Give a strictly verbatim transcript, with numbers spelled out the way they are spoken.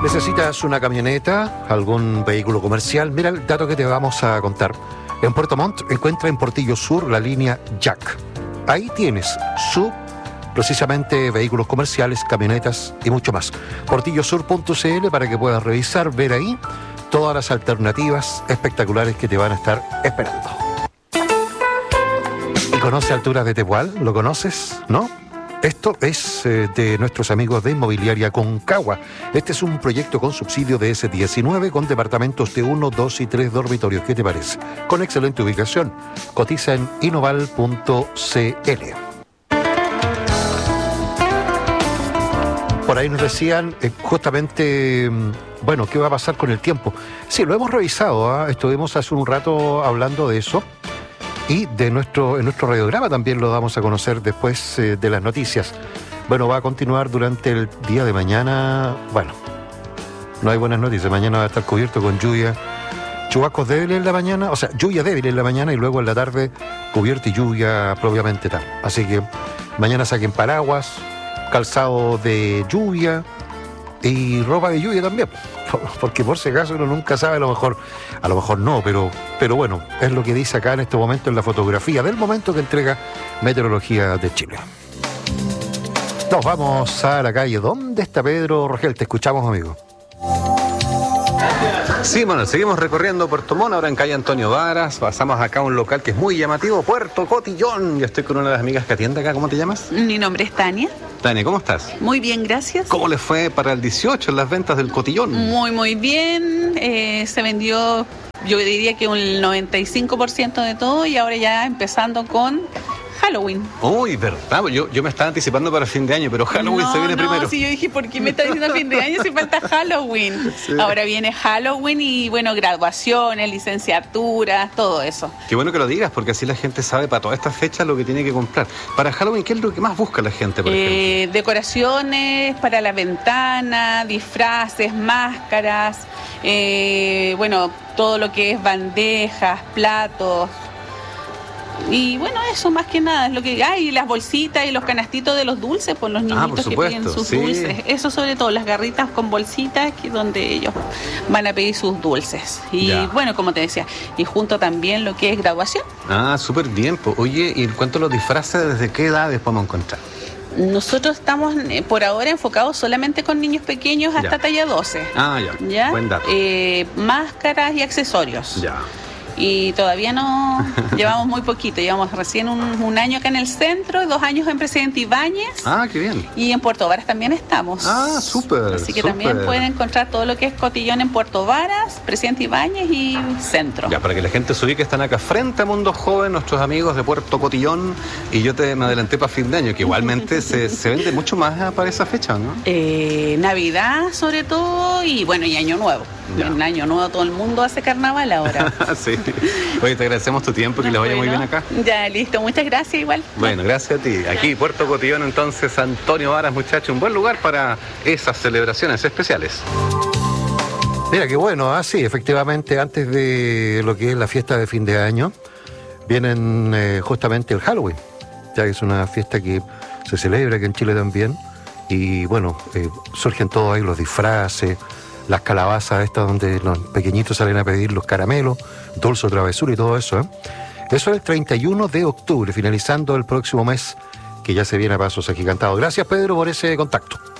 ¿Necesitas una camioneta, algún vehículo comercial? Mira el dato que te vamos a contar. En Puerto Montt encuentra en Portillo Sur la línea Jack. Ahí tienes sub, precisamente vehículos comerciales, camionetas y mucho más. portillo sur punto c l para que puedas revisar, ver ahí todas las alternativas espectaculares que te van a estar esperando. ¿Y conoce Alturas de Tepual? ¿Lo conoces? ¿No? Esto es eh, de nuestros amigos de Inmobiliaria Concagua. Este es un proyecto con subsidio de ese diecinueve con departamentos de uno, dos y tres dormitorios. ¿Qué te parece? Con excelente ubicación. Cotiza en inoval punto c l. Por ahí nos decían eh, justamente, bueno, ¿qué va a pasar con el tiempo? Sí, lo hemos revisado, ¿eh? Estuvimos hace un rato hablando de eso. Y de nuestro, en nuestro radiograma también lo damos a conocer después eh, de las noticias. Bueno, va a continuar durante el día de mañana. Bueno, no hay buenas noticias. Mañana va a estar cubierto con lluvia. Chubascos débiles en la mañana, o sea, lluvia débil en la mañana y luego en la tarde cubierto y lluvia propiamente tal. Así que mañana saquen paraguas, calzado de lluvia y ropa de lluvia también. Porque por si acaso uno nunca sabe, a lo mejor, a lo mejor no, pero, pero bueno, es lo que dice acá en este momento en la fotografía del momento que entrega Meteorología de Chile. Nos vamos a la calle. ¿Dónde está Pedro Rogel? Te escuchamos, amigo. Sí, bueno, seguimos recorriendo Puerto Montt, ahora en calle Antonio Varas. Pasamos acá a un local que es muy llamativo, Puerto Cotillón. Yo estoy con una de las amigas que atiende acá. ¿Cómo te llamas? Mi nombre es Tania. Tania, ¿cómo estás? Muy bien, gracias. ¿Cómo le fue para el dieciocho en las ventas del Cotillón? Muy, muy bien. Eh, se vendió, yo diría que un noventa y cinco por ciento de todo y ahora ya empezando con Halloween. Uy, verdad, yo, yo me estaba anticipando para fin de año, pero Halloween no, se viene no, primero. No, sí, yo dije, ¿por qué me está diciendo fin de año si falta Halloween? Sí. Ahora viene Halloween y, bueno, graduaciones, licenciaturas, todo eso. Qué bueno que lo digas, porque así la gente sabe para todas estas fechas lo que tiene que comprar. Para Halloween, ¿qué es lo que más busca la gente, por eh, ejemplo? Decoraciones para la ventana, disfraces, máscaras, eh, bueno, todo lo que es bandejas, platos. Y bueno, eso más que nada es lo que hay, las bolsitas y los canastitos de los dulces, pues los niñitos ah, por supuesto, que piden sus sí. dulces. Eso sobre todo, las garritas con bolsitas, que donde ellos van a pedir sus dulces. Y ya. Bueno, como te decía, y junto también lo que es graduación. Ah, súper bien. Pues, oye, ¿y en cuanto a los disfraces, desde qué edades podemos encontrar? Nosotros estamos eh, por ahora enfocados solamente con niños pequeños hasta ya. talla doce. Ah, ya. ¿Ya? Buen dato. Eh, máscaras y accesorios. Ya. Y todavía no, llevamos muy poquito, llevamos recién un, un año acá en el centro, dos años en Presidente Ibáñez. Ah, qué bien. Y en Puerto Varas también estamos. Ah, súper. Así que super. también pueden encontrar todo lo que es Cotillón en Puerto Varas, Presidente Ibáñez y Centro. Ya, para que la gente se ubique, están acá frente a Mundo Joven, nuestros amigos de Puerto Cotillón, y yo te me adelanté para fin de año, que igualmente se, se vende mucho más para esa fecha, ¿no? Eh, Navidad sobre todo, y bueno, y Año Nuevo. Ya. En Año Nuevo todo el mundo hace carnaval ahora. Sí. Oye, te agradecemos tu tiempo y que les vaya bueno, muy bien acá. Ya, listo. Muchas gracias igual. Bueno, gracias a ti. Aquí Puerto Cotillón, entonces, Antonio Varas, muchachos, un buen lugar para esas celebraciones especiales. Mira, qué bueno, ah, sí, efectivamente, antes de lo que es la fiesta de fin de año, vienen eh, justamente el Halloween, ya que es una fiesta que se celebra aquí en Chile también, y bueno, eh, surgen todos ahí los disfraces, las calabazas estas donde los pequeñitos salen a pedir los caramelos, dulce o travesura y todo eso, ¿eh? Eso es el treinta y uno de octubre, finalizando el próximo mes, que ya se viene a pasos agigantados. Gracias, Pedro, por ese contacto.